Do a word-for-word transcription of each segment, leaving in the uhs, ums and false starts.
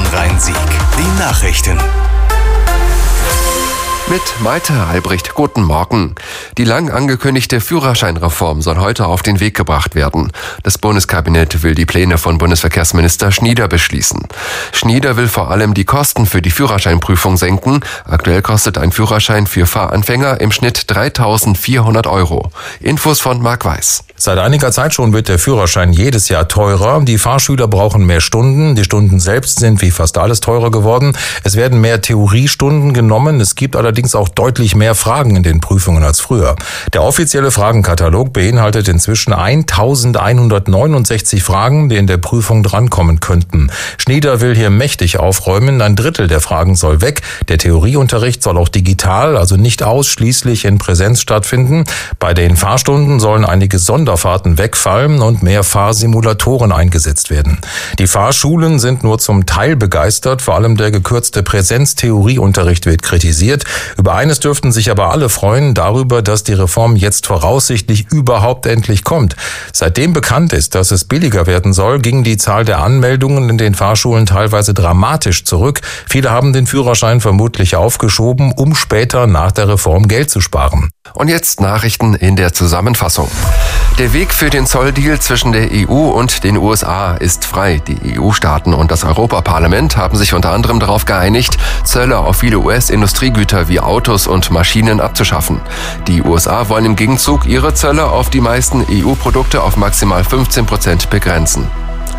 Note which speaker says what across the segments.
Speaker 1: Bonn-Rhein-Sieg. Die Nachrichten.
Speaker 2: Mit Malte Albrecht, guten Morgen. Die lang angekündigte Führerscheinreform soll heute auf den Weg gebracht werden. Das Bundeskabinett will die Pläne von Bundesverkehrsminister Schnieder beschließen. Schnieder will vor allem die Kosten für die Führerscheinprüfung senken. Aktuell kostet ein Führerschein für Fahranfänger im Schnitt dreitausendvierhundert Euro. Infos von Marc Weiß.
Speaker 3: Seit einiger Zeit schon wird der Führerschein jedes Jahr teurer. Die Fahrschüler brauchen mehr Stunden. Die Stunden selbst sind wie fast alles teurer geworden. Es werden mehr Theoriestunden genommen. Es gibt allerdings auch deutlich mehr Fragen in den Prüfungen als früher. Der offizielle Fragenkatalog beinhaltet inzwischen eintausendeinhundertneunundsechzig Fragen, die in der Prüfung drankommen könnten. Schnieder will hier mächtig aufräumen. Ein Drittel der Fragen soll weg. Der Theorieunterricht soll auch digital, also nicht ausschließlich in Präsenz stattfinden. Bei den Fahrstunden sollen einige Sonderfahrten wegfallen und mehr Fahrsimulatoren eingesetzt werden. Die Fahrschulen sind nur zum Teil begeistert. Vor allem der gekürzte Präsenz-Theorieunterricht wird kritisiert. Über eines dürften sich aber alle freuen, darüber, dass die Reform jetzt voraussichtlich überhaupt endlich kommt. Seitdem bekannt ist, dass es billiger werden soll, ging die Zahl der Anmeldungen in den Fahrschulen teilweise dramatisch zurück. Viele haben den Führerschein vermutlich aufgeschoben, um später nach der Reform Geld zu sparen.
Speaker 2: Und jetzt Nachrichten in der Zusammenfassung. Der Weg für den Zolldeal zwischen der E U und den U S A ist frei. Die E U-Staaten und das Europaparlament haben sich unter anderem darauf geeinigt, Zölle auf viele U S-Industriegüter wie Autos und Maschinen abzuschaffen. Die U S A wollen im Gegenzug ihre Zölle auf die meisten E U-Produkte auf maximal fünfzehn Prozent begrenzen.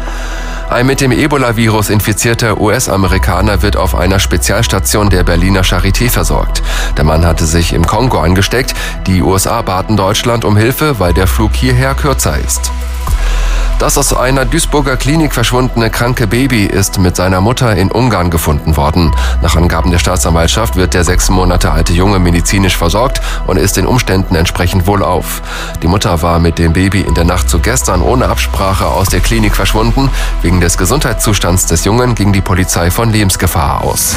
Speaker 2: Ein mit dem Ebola-Virus infizierter U S-Amerikaner wird auf einer Spezialstation der Berliner Charité versorgt. Der Mann hatte sich im Kongo angesteckt. Die U S A baten Deutschland um Hilfe, weil der Flug hierher kürzer ist. Das aus einer Duisburger Klinik verschwundene kranke Baby ist mit seiner Mutter in Ungarn gefunden worden. Nach Angaben der Staatsanwaltschaft wird der sechs Monate alte Junge medizinisch versorgt und ist den Umständen entsprechend wohlauf. Die Mutter war mit dem Baby in der Nacht zu gestern ohne Absprache aus der Klinik verschwunden. Wegen des Gesundheitszustands des Jungen ging die Polizei von Lebensgefahr aus.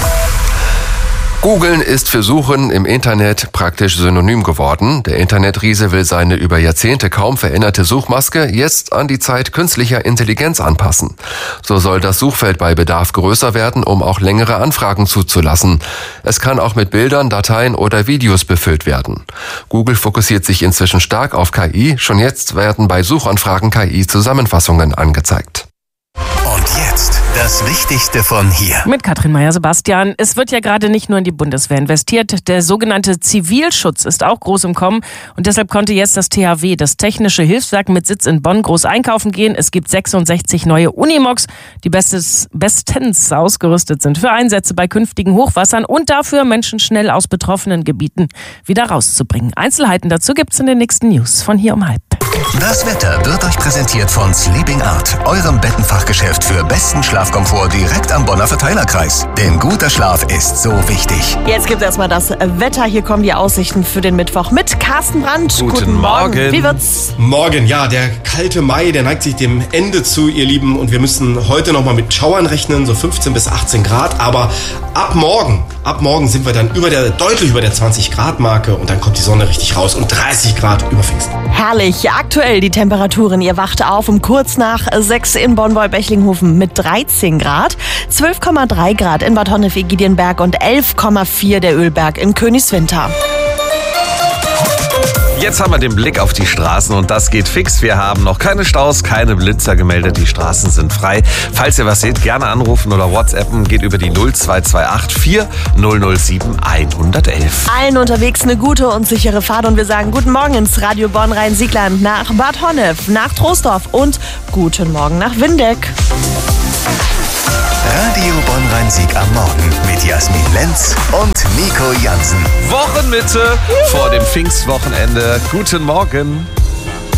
Speaker 2: Googeln ist für Suchen im Internet praktisch synonym geworden. Der Internetriese will seine über Jahrzehnte kaum veränderte Suchmaske jetzt an die Zeit künstlicher Intelligenz anpassen. So soll das Suchfeld bei Bedarf größer werden, um auch längere Anfragen zuzulassen. Es kann auch mit Bildern, Dateien oder Videos befüllt werden. Google fokussiert sich inzwischen stark auf K I. Schon jetzt werden bei Suchanfragen K I-Zusammenfassungen angezeigt.
Speaker 1: Und jetzt das Wichtigste von hier.
Speaker 4: Mit Katrin Meyer-Sebastian. Es wird ja gerade nicht nur in die Bundeswehr investiert. Der sogenannte Zivilschutz ist auch groß im Kommen. Und deshalb konnte jetzt das T H W, das Technische Hilfswerk mit Sitz in Bonn, groß einkaufen gehen. Es gibt sechsundsechzig neue Unimogs, die bestes, bestens ausgerüstet sind für Einsätze bei künftigen Hochwassern und dafür Menschen schnell aus betroffenen Gebieten wieder rauszubringen. Einzelheiten dazu gibt's in den nächsten News von hier um halb.
Speaker 1: Das Wetter wird euch präsentiert von Sleeping Art, eurem Bettenfachgeschäft für besten Schlafkomfort direkt am Bonner Verteilerkreis. Denn guter Schlaf ist so wichtig.
Speaker 5: Jetzt gibt es erstmal das Wetter. Hier kommen die Aussichten für den Mittwoch mit Carsten Brandt.
Speaker 6: Guten, Guten Morgen.
Speaker 5: Morgen. Wie wird's?
Speaker 6: Morgen, ja, der kalte Mai, der neigt sich dem Ende zu, ihr Lieben. Und wir müssen heute nochmal mit Schauern rechnen, so fünfzehn bis achtzehn Grad. Aber ab morgen, ab morgen sind wir dann über der, deutlich über der zwanzig Grad Marke. Und dann kommt die Sonne richtig raus und dreißig Grad über Pfingsten.
Speaker 5: Herrlich. Aktuell die Temperaturen. Ihr wacht auf um kurz nach sechs in Bonn-Beichlinghofen mit dreizehn Grad, zwölf Komma drei Grad in Bad Honnef-Egidien-Berg und elf Komma vier der Ölberg in Königswinter.
Speaker 7: Jetzt haben wir den Blick auf die Straßen und das geht fix. Wir haben noch keine Staus, keine Blitzer gemeldet. Die Straßen sind frei. Falls ihr was seht, gerne anrufen oder WhatsAppen. Geht über die null zwei zwei acht vier null null sieben eins eins eins.
Speaker 5: Allen unterwegs eine gute und sichere Fahrt und wir sagen guten Morgen ins Radio Bonn-Rhein-Siegland nach Bad Honnef, nach Troisdorf und guten Morgen nach Windeck.
Speaker 1: Radio Bonn-Rhein-Sieg am Morgen mit Jasmin Lenz und Nico Jansen.
Speaker 7: Wochenmitte vor dem Pfingstwochenende. Guten Morgen.